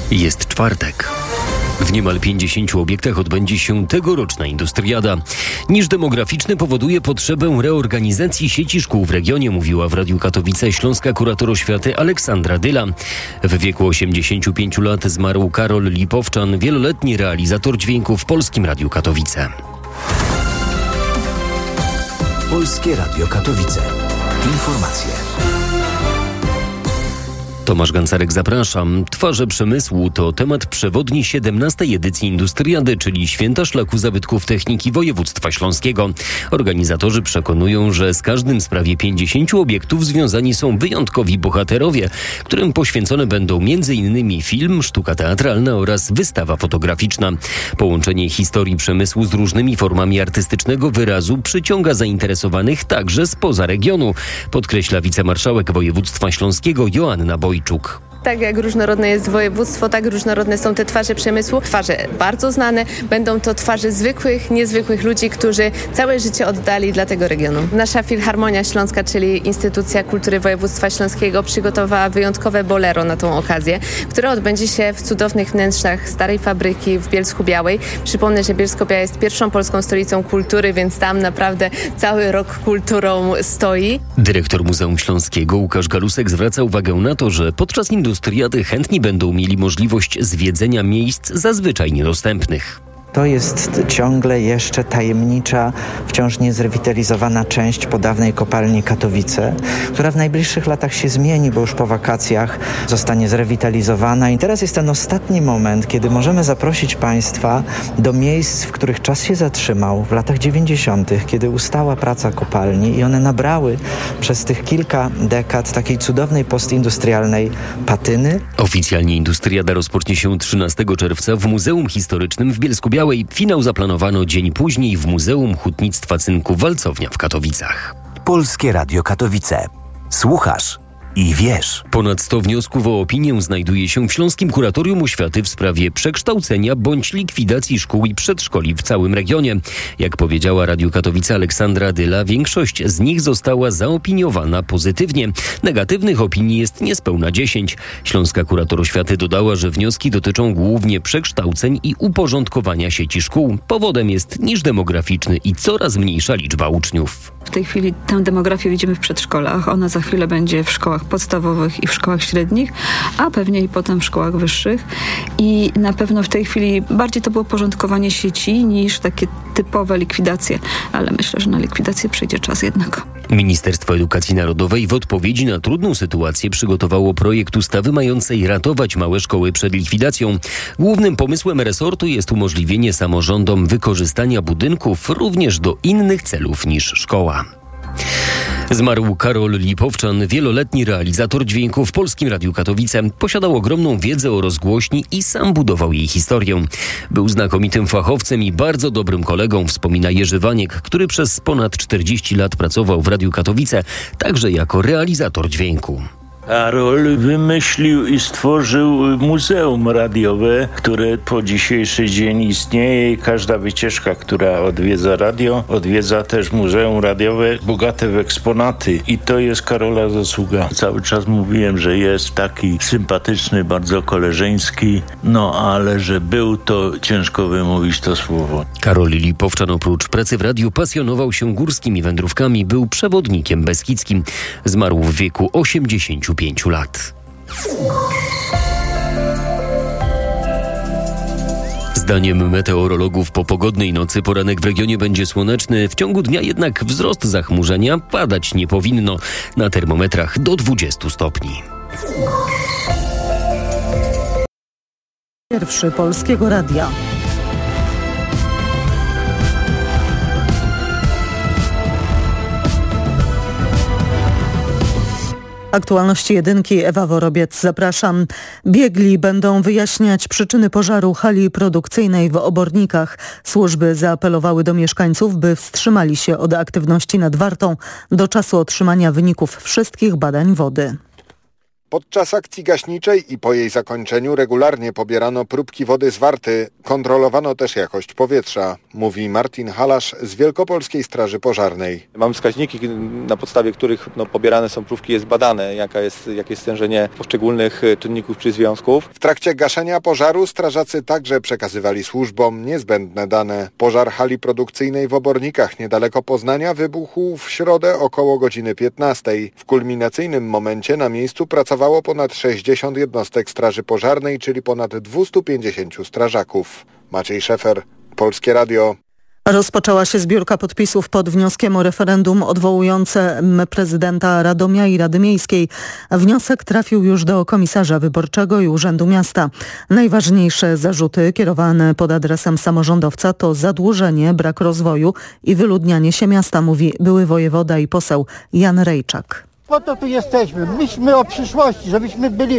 Jest czwartek. W niemal 50 obiektach odbędzie się tegoroczna Industriada. Niż demograficzny powoduje potrzebę reorganizacji sieci szkół w regionie, mówiła w Radiu Katowice śląska kurator oświaty Aleksandra Dyla. W wieku 85 lat zmarł Karol Lipowczan, wieloletni realizator dźwięku w Polskim Radiu Katowice. Polskie Radio Katowice. Informacje. Tomasz Gancarek, zapraszam. Twarze przemysłu to temat przewodni 17. edycji Industriady, czyli Święta Szlaku Zabytków Techniki Województwa Śląskiego. Organizatorzy przekonują, że z każdym z prawie 50 obiektów związani są wyjątkowi bohaterowie, którym poświęcone będą m.in. film, sztuka teatralna oraz wystawa fotograficzna. Połączenie historii przemysłu z różnymi formami artystycznego wyrazu przyciąga zainteresowanych także spoza regionu, podkreśla wicemarszałek województwa śląskiego Joanna Bojczuk. Tak jak różnorodne jest województwo, tak różnorodne są te twarze przemysłu. Twarze bardzo znane, będą to twarze zwykłych, niezwykłych ludzi, którzy całe życie oddali dla tego regionu. Nasza Filharmonia Śląska, czyli Instytucja Kultury Województwa Śląskiego, przygotowała wyjątkowe bolero na tą okazję, które odbędzie się w cudownych wnętrzach starej fabryki w Bielsku-Białej. Przypomnę, że Bielsko-Biała jest pierwszą polską stolicą kultury, więc tam naprawdę cały rok kulturą stoi. Dyrektor Muzeum Śląskiego Łukasz Galusek zwraca uwagę na to, że podczas Industriady chętni będą mieli możliwość zwiedzenia miejsc zazwyczaj niedostępnych. To jest ciągle jeszcze tajemnicza, wciąż niezrewitalizowana część po dawnej kopalni Katowice, która w najbliższych latach się zmieni, bo już po wakacjach zostanie zrewitalizowana. I teraz jest ten ostatni moment, kiedy możemy zaprosić Państwa do miejsc, w których czas się zatrzymał w latach 90., kiedy ustała praca kopalni i one nabrały przez tych kilka dekad takiej cudownej postindustrialnej patyny. Oficjalnie Industriada rozpocznie się 13 czerwca w Muzeum Historycznym w Bielsku-Białej. Finał zaplanowano dzień później w Muzeum Hutnictwa Cynku Walcownia w Katowicach. Polskie Radio Katowice. Słuchasz i wiesz. Ponad 100 wniosków o opinię znajduje się w Śląskim Kuratorium Oświaty w sprawie przekształcenia bądź likwidacji szkół i przedszkoli w całym regionie. Jak powiedziała Radiu Katowice Aleksandra Dyla, większość z nich została zaopiniowana pozytywnie. Negatywnych opinii jest niespełna 10. Śląska Kurator Oświaty dodała, że wnioski dotyczą głównie przekształceń i uporządkowania sieci szkół. Powodem jest niż demograficzny i coraz mniejsza liczba uczniów. W tej chwili tę demografię widzimy w przedszkolach. Ona za chwilę będzie w szkołach podstawowych i w szkołach średnich, a pewnie i potem w szkołach wyższych. I na pewno w tej chwili bardziej to było porządkowanie sieci niż takie typowe likwidacje. Ale myślę, że na likwidację przyjdzie czas jednak. Ministerstwo Edukacji Narodowej w odpowiedzi na trudną sytuację przygotowało projekt ustawy mającej ratować małe szkoły przed likwidacją. Głównym pomysłem resortu jest umożliwienie samorządom wykorzystania budynków również do innych celów niż szkoła. Zmarł Karol Lipowczan, wieloletni realizator dźwięku w Polskim Radiu Katowice. Posiadał ogromną wiedzę o rozgłośni i sam budował jej historię. Był znakomitym fachowcem i bardzo dobrym kolegą, wspomina Jerzy Waniek, który przez ponad 40 lat pracował w Radiu Katowice, także jako realizator dźwięku. Karol wymyślił i stworzył muzeum radiowe, które po dzisiejszy dzień istnieje i każda wycieczka, która odwiedza radio, odwiedza też muzeum radiowe, bogate w eksponaty i to jest Karola zasługa. Cały czas mówiłem, że jest taki sympatyczny, bardzo koleżeński, ale że był, to ciężko wymówić to słowo. Karol Lipowczan oprócz pracy w radiu pasjonował się górskimi wędrówkami, był przewodnikiem beskidzkim. Zmarł w wieku 85 lat. Zdaniem meteorologów po pogodnej nocy poranek w regionie będzie słoneczny, w ciągu dnia jednak wzrost zachmurzenia, padać nie powinno, na termometrach do 20 stopni. Pierwszy Polskiego Radia. Aktualności jedynki, Ewa Worobiec, zapraszam. Biegli będą wyjaśniać przyczyny pożaru hali produkcyjnej w Obornikach. Służby zaapelowały do mieszkańców, by wstrzymali się od aktywności nad Wartą do czasu otrzymania wyników wszystkich badań wody. Podczas akcji gaśniczej i po jej zakończeniu regularnie pobierano próbki wody z Warty. Kontrolowano też jakość powietrza, mówi Martin Halasz z Wielkopolskiej Straży Pożarnej. Mamy wskaźniki, na podstawie których pobierane są próbki, jest badane, jakie jest stężenie poszczególnych czynników czy związków. W trakcie gaszenia pożaru strażacy także przekazywali służbom niezbędne dane. Pożar hali produkcyjnej w Obornikach niedaleko Poznania wybuchł w środę około godziny 15. W kulminacyjnym momencie na miejscu pracowało ponad 60 jednostek Straży Pożarnej, czyli ponad 250 strażaków. Maciej Szefer, Polskie Radio. Rozpoczęła się zbiórka podpisów pod wnioskiem o referendum odwołującym prezydenta Radomia i Rady Miejskiej. Wniosek trafił już do komisarza wyborczego i Urzędu Miasta. Najważniejsze zarzuty kierowane pod adresem samorządowca to zadłużenie, brak rozwoju i wyludnianie się miasta, mówi były wojewoda i poseł Jan Rejczak. Po to tu jesteśmy. Myślmy o przyszłości, żebyśmy byli